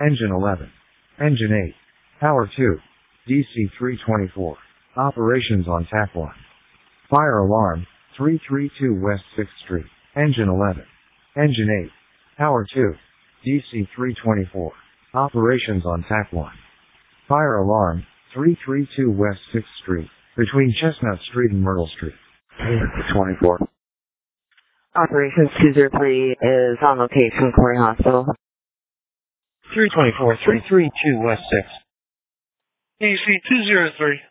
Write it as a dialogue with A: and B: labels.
A: Engine 11. Engine 8. Power 2. DC-324. Operations on TAC 1. Fire alarm, 332 West 6th Street. Engine 11. Engine 8. Power 2. DC-324. Operations on TAC 1. Fire alarm, 332 West 6th Street, between Chestnut Street and Myrtle Street. 24.
B: Operations 203 is on location, Corey Hospital.
C: 324, 332 West 6th.
D: AC 203.